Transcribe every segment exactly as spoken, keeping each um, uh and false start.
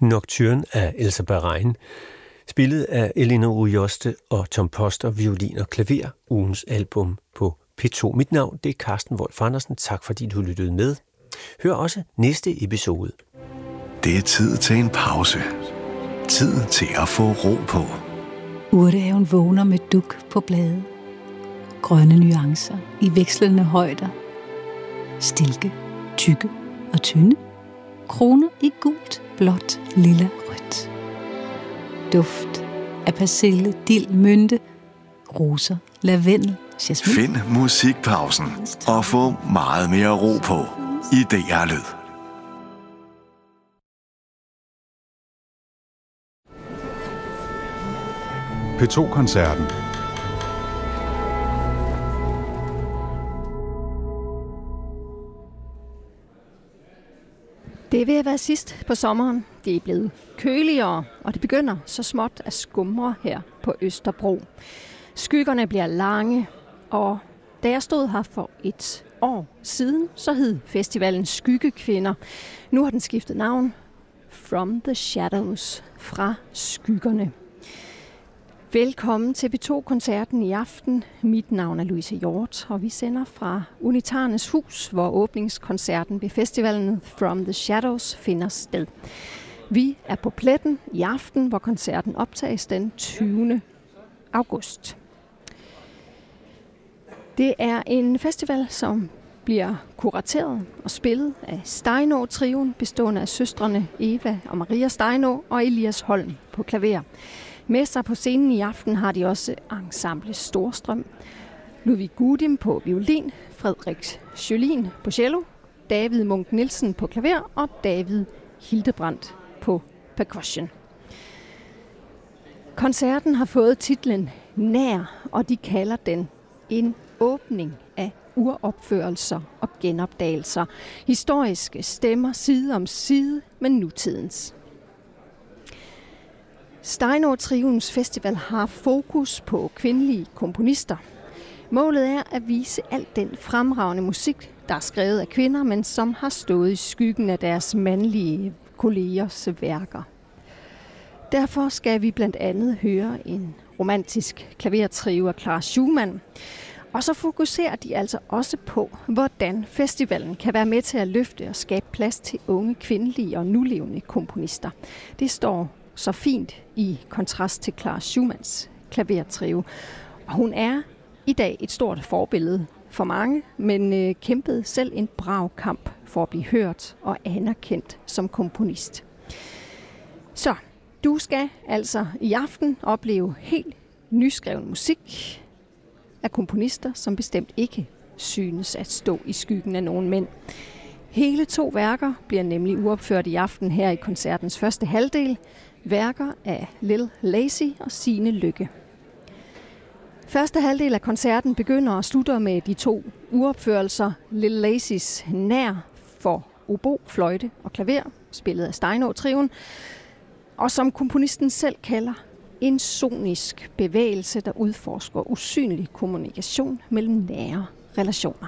Nocturne af Elsa Barain, spillet af Elinor Ujoste og Tom Poster, violin og klaver, ugens album på P to. Mit navn det er Carsten Wolf Andersen. Tak fordi du lyttede med. Hør også næste episode. Det er tid til en pause. Tid til at få ro på. Urtehaven vågner med duk på bladet. Grønne nuancer i vekslende højder. Stilke, tykke og tynde. Kroner i gult, blåt, lilla, rødt. Duft af persille, dild, mynte, roser, lavendel, jasmin. Find musikpausen og få meget mere ro på i D R Lyd. P to-koncerten. Det er ved at være sidst på sommeren. Det er blevet køligere, og det begynder så småt at skumre her på Østerbro. Skyggerne bliver lange, og da jeg stod her for et år siden, så hed festivalen Skyggekvinder. Nu har den skiftet navn. From the Shadows, fra skyggerne. Velkommen til P to-koncerten i aften. Mit navn er Louise Hjort, og vi sender fra Unitarnes Hus, hvor åbningskoncerten ved festivalen From the Shadows finder sted. Vi er på pletten i aften, hvor koncerten optages den tyvende august. Det er en festival, som bliver kurateret og spillet af Steinaa-trioen, bestående af søstrene Eva og Maria Steinaa og Elias Holm på klaver. Med sig på scenen i aften har de også Ensemble Storstrøm, Ludvig Gudim på violin, Frederik Sjølin på cello, David Munk Nielsen på klaver og David Hildebrandt på percussion. Koncerten har fået titlen Nær, og de kalder den en åbning af uropførelser og genopdagelser. Historiske stemmer side om side med nutidens. Steinaa-trioens festival har fokus på kvindelige komponister. Målet er at vise alt den fremragende musik, der er skrevet af kvinder, men som har stået i skyggen af deres mandlige kollegers værker. Derfor skal vi blandt andet høre en romantisk klavertrio af Clara Schumann. Og så fokuserer de altså også på, hvordan festivalen kan være med til at løfte og skabe plads til unge kvindelige og nulevende komponister. Det står så fint i kontrast til Clara Schumanns klavertrio. Og hun er i dag et stort forbillede for mange, men øh, kæmpede selv en brav kamp for at blive hørt og anerkendt som komponist. Så du skal altså i aften opleve helt nyskreven musik af komponister, som bestemt ikke synes at stå i skyggen af nogen mænd. Hele to værker bliver nemlig uopført i aften her i koncertens første halvdel. Værker af Lil Lacy og Signe Lykke. Første halvdel af koncerten begynder og slutter med de to uopførelser. Lil Lacys Nær for obo, fløjte og klaver, spillet af Steinaa-trioen, og som komponisten selv kalder en sonisk bevægelse, der udforsker usynlig kommunikation mellem nære relationer.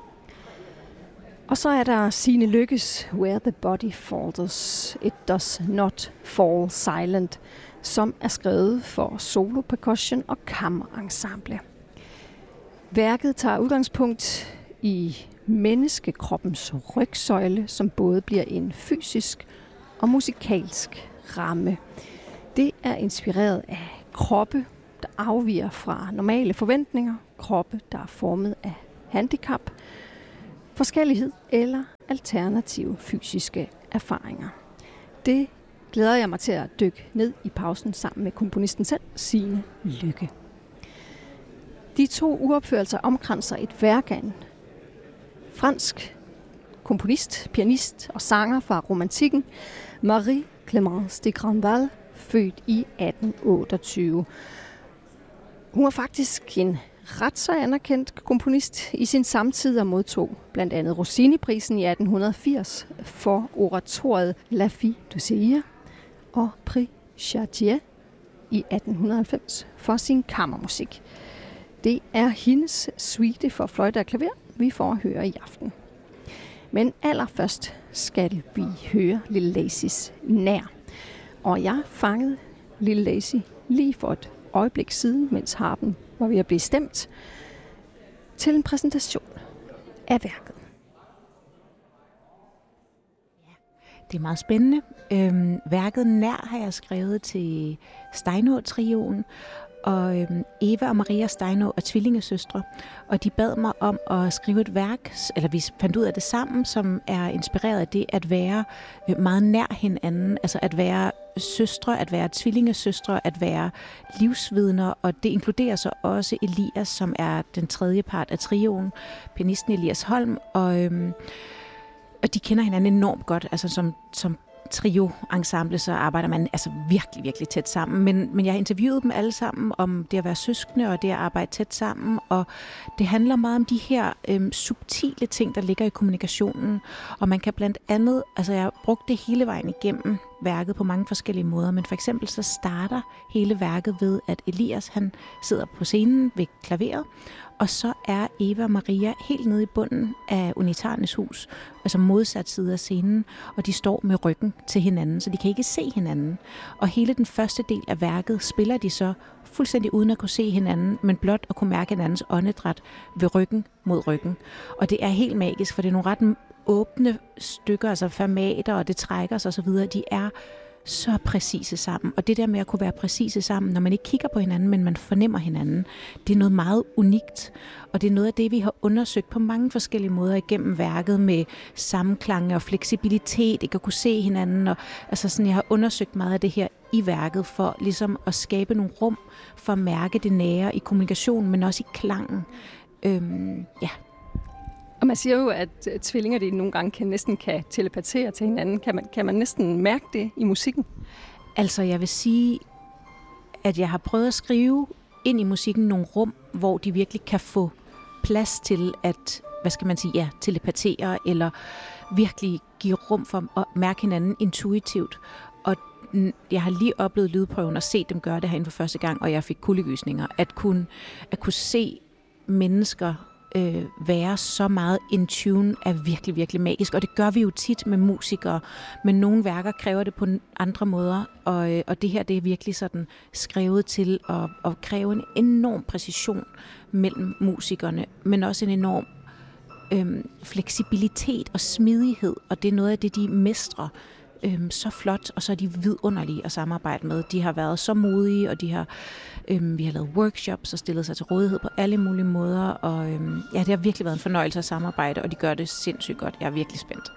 Og så er der Signe Lykkes Where the Body Falters, It Does Not Fall Silent, som er skrevet for solo percussion og kammerensemble. Værket tager udgangspunkt i menneskekroppens rygsøjle, som både bliver en fysisk og musikalsk ramme. Det er inspireret af kroppe, der afviger fra normale forventninger, kroppe, der er formet af handicap, forskellighed eller alternative fysiske erfaringer. Det glæder jeg mig til at dykke ned i pausen sammen med komponisten selv, Signe Lykke. De to uopførelser omkranser et værk af en fransk komponist, pianist og sanger fra romantikken, Marie-Clémence de Grandval, født i atten otteogtyve. Hun var faktisk en ret så anerkendt komponist i sin samtid og modtog blandt andet Rossini-prisen i atten firs for oratoriet La Fille du Zaire og Prix Chartier i atten halvfems for sin kammermusik. Det er hendes suite for fløjte og klaver, vi får at høre i aften. Men allerførst skal vi høre Lil Lacys Nær. Og jeg fangede lille Lacy lige for et øjeblik siden, mens harpen var ved at blive stemt, til en præsentation af værket. Det er meget spændende. Øhm, værket Nær har jeg skrevet til Steinaa-trioen, og øhm, Eva og Maria Steinaa er tvillingesøstre, og de bad mig om at skrive et værk, eller vi fandt ud af det sammen, som er inspireret af det at være øh, meget nær hinanden, altså at være søstre, at være tvillingesøstre, at være livsvidner, og det inkluderer så også Elias, som er den tredje part af trioen, pianisten Elias Holm, og øhm, Og de kender hinanden enormt godt, altså som, som trio-ensemble, så arbejder man altså virkelig, virkelig tæt sammen. Men, men jeg har interviewet dem alle sammen om det at være søskende og det at arbejde tæt sammen, og det handler meget om de her øhm, subtile ting, der ligger i kommunikationen. Og man kan blandt andet, altså jeg har brugt det hele vejen igennem værket på mange forskellige måder, men for eksempel så starter hele værket ved, at Elias han sidder på scenen ved klaveret, og så er Eva og Maria helt nede i bunden af Unitarernes hus, altså modsat side af scenen, og de står med ryggen til hinanden, så de kan ikke se hinanden. Og hele den første del af værket spiller de så fuldstændig uden at kunne se hinanden, men blot at kunne mærke hinandens åndedræt ved ryggen mod ryggen. Og det er helt magisk, for det er nogle ret åbne stykker, altså fermater, og det trækker sig osv., de er så præcise sammen. Og det der med at kunne være præcise sammen, når man ikke kigger på hinanden, men man fornemmer hinanden, det er noget meget unikt. Og det er noget af det, vi har undersøgt på mange forskellige måder igennem værket med sammenklang og fleksibilitet, ikke at kunne se hinanden. Og, altså sådan, jeg har undersøgt meget af det her i værket for ligesom at skabe nogle rum for at mærke det nære i kommunikationen, men også i klangen. Øhm, ja. Og man siger jo, at tvillinger de nogle gange kan, næsten kan telepatere til hinanden. Kan man, kan man næsten mærke det i musikken? Altså, jeg vil sige, at jeg har prøvet at skrive ind i musikken nogle rum, hvor de virkelig kan få plads til at, hvad skal man sige, ja, telepatere, eller virkelig give rum for at mærke hinanden intuitivt. Og jeg har lige oplevet lydprøven og set dem gøre det herinde for første gang, og jeg fik kuldegysninger. At kunne, at kunne se mennesker øh, være så meget in tune er virkelig, virkelig magisk. Og det gør vi jo tit med musikere, men nogle værker kræver det på andre måder, og, øh, og det her det er virkelig sådan skrevet til at, at kræve en enorm præcision mellem musikerne, men også en enorm øh, fleksibilitet og smidighed, og det er noget af det, de mestrer Øhm, så flot, og så er de vidunderlige at samarbejde med. De har været så modige, og de har, øhm, vi har lavet workshops og stillet sig til rådighed på alle mulige måder, og øhm, ja, det har virkelig været en fornøjelse at samarbejde, og de gør det sindssygt godt. Jeg er virkelig spændt.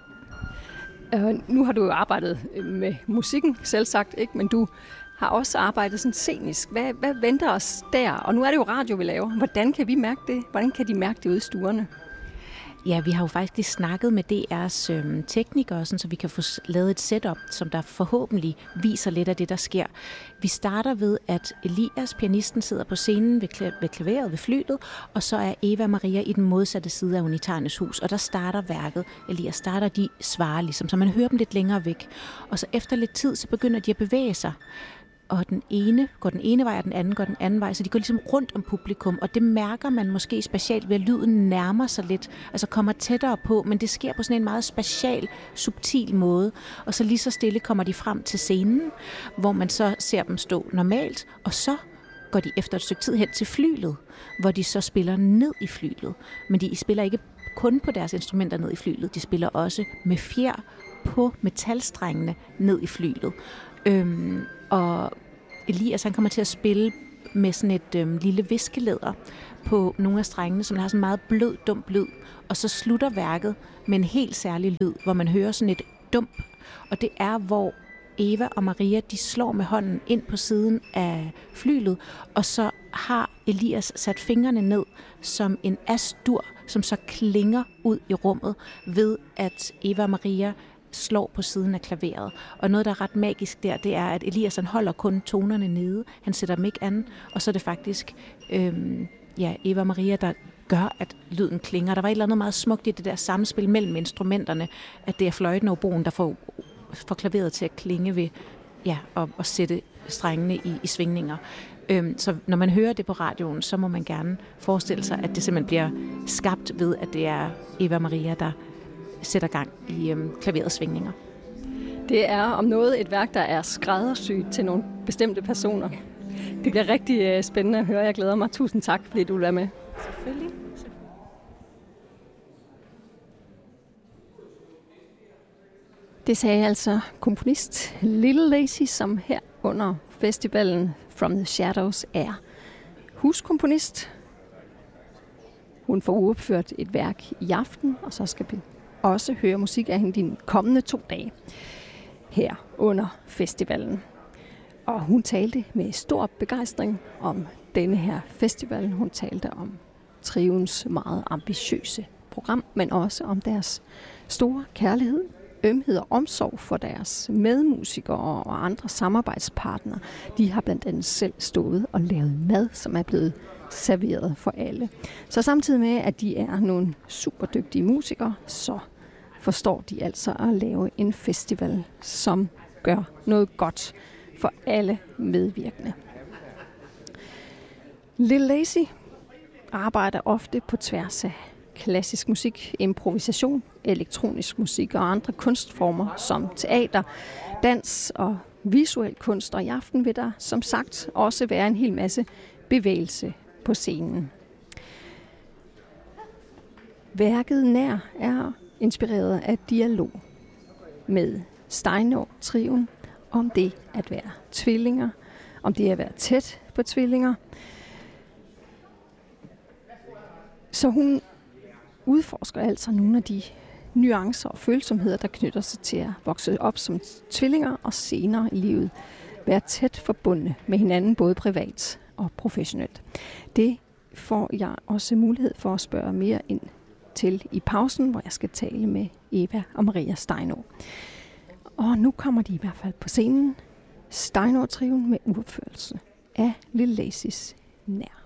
Uh, nu har du jo arbejdet med musikken, selvsagt, ikke? Men du har også arbejdet sådan scenisk. Hvad, hvad venter os der? Og nu er det jo radio, vi laver. Hvordan kan vi mærke det? Hvordan kan de mærke det ude i stuerne? Ja, vi har jo faktisk snakket med D R's øhm, teknikere, sådan, så vi kan få lavet et setup, som der forhåbentlig viser lidt af det, der sker. Vi starter ved, at Elias, pianisten, sidder på scenen ved, kla- ved klaveret, ved fløjtet, og så er Eva og Maria i den modsatte side af Unitarernes hus, og der starter værket. Elias starter, de svarer ligesom, så man hører dem lidt længere væk. Og så efter lidt tid, så begynder de at bevæge sig. Og den ene går den ene vej, og den anden går den anden vej, så de går ligesom rundt om publikum, og det mærker man måske specielt ved, at lyden nærmer sig lidt, altså kommer tættere på, men det sker på sådan en meget special, subtil måde, og så lige så stille kommer de frem til scenen, hvor man så ser dem stå normalt, og så går de efter et stykke tid hen til flyglet, hvor de så spiller ned i flyglet, men de spiller ikke kun på deres instrumenter ned i flyglet, de spiller også med fjer på metalstrengene ned i flyglet. Øhm, og Elias han kommer til at spille med sådan et øhm, lille viskelæder på nogle af strengene, som har sådan en meget blød, dum lyd. Og så slutter værket med en helt særlig lyd, hvor man hører sådan et dump. Og det er, hvor Eva og Maria de slår med hånden ind på siden af flyglet, og så har Elias sat fingrene ned som en astur, som så klinger ud i rummet ved, at Eva og Maria slår på siden af klaveret. Og noget, der er ret magisk der, det er, at Elias han holder kun tonerne nede. Han sætter dem ikke an, og så er det faktisk øhm, ja, Eva og Maria, der gør, at lyden klinger. Der var et eller andet meget smukt i det der samspil mellem instrumenterne, at det er fløjten og oboen, der får, får klaveret til at klinge ved ja, og, og sætte strengene i, i svingninger. Øhm, så når man hører det på radioen, så må man gerne forestille sig, at det simpelthen bliver skabt ved, at det er Eva og Maria, der sætter gang i øhm, klaverets svingninger. Det er om noget et værk, der er skræddersyet til nogle bestemte personer. Det bliver rigtig spændende at høre. Jeg glæder mig. Tusind tak, fordi du vil være med. Selvfølgelig. Det sagde altså komponist Little Lacy, som her under festivalen From the Shadows er huskomponist. Hun får uopført et værk i aften, og så skal vi også høre musik af hende de kommende to dage her under festivalen. Og hun talte med stor begejstring om denne her festival. Hun talte om Trioens meget ambitiøse program, men også om deres store kærlighed, ømhed og omsorg for deres medmusikere og andre samarbejdspartnere. De har blandt andet selv stået og lavet mad, som er blevet serveret for alle. Så samtidig med, at de er nogle super dygtige musikere, så forstår de altså at lave en festival, som gør noget godt for alle medvirkende. Little Lacy arbejder ofte på tværs af klassisk musik, improvisation, elektronisk musik og andre kunstformer som teater, dans og visuel kunst. Og i aften vil der som sagt også være en hel masse bevægelse på scenen. Værket Nær er inspireret af dialog med Steinaa-trioen om det at være tvillinger, om det at være tæt på tvillinger. Så hun udforsker altså nogle af de nuancer og følsomheder, der knytter sig til at vokse op som tvillinger og senere i livet være tæt forbundet med hinanden, både privat og professionelt. Det får jeg også mulighed for at spørge mere ind til i pausen, hvor jeg skal tale med Eva og Maria Steinaa. Og nu kommer de i hvert fald på scenen, Steinaa-trioen med uopførelse af Little Lacys Nær.